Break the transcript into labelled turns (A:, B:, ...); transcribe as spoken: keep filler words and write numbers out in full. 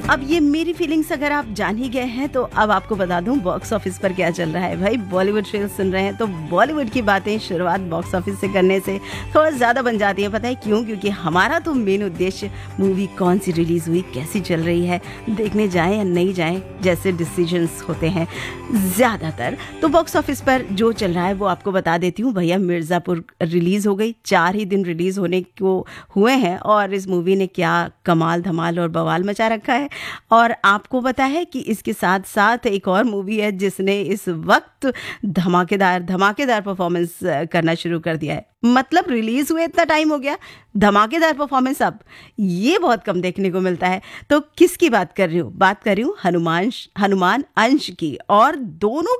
A: अब ये मेरी फीलिंग्स अगर आप जान ही गए हैं तो अब आपको बता दूं बॉक्स ऑफिस पर क्या चल रहा है। भाई बॉलीवुड शो सुन रहे हैं तो बॉलीवुड की बातें शुरुआत बॉक्स ऑफिस से करने से थोड़ा ज़्यादा बन जाती है। पता है क्यों? क्योंकि हमारा तो मेन उद्देश्य मूवी कौन सी रिलीज़ हुई, कैसी चल रही है, देखने जाएं या नहीं जाएं जैसे डिसीजंस होते हैं ज़्यादातर। तो बॉक्स ऑफिस पर जो चल रहा है वो आपको बता देती हूँ। भैया मिर्ज़ापुर रिलीज़ हो गई, चार ही दिन रिलीज़ होने को हुए हैं और इस मूवी ने क्या कमाल धमाल और बवाल मचा रखा है। और आपको पता है कि इसके साथ साथ एक और मूवी है जिसने इस वक्त धमाकेदार धमाकेदार परफॉर्मेंस करना शुरू कर दिया है। मतलब रिलीज हुए इतना टाइम हो गया, धमाकेदार परफॉर्मेंस अब ये बहुत कम देखने को मिलता है। तो किसकी बात कर रही हूँ? बात कर रही हूँ हनुमान हनुमान अंश की। और दोनों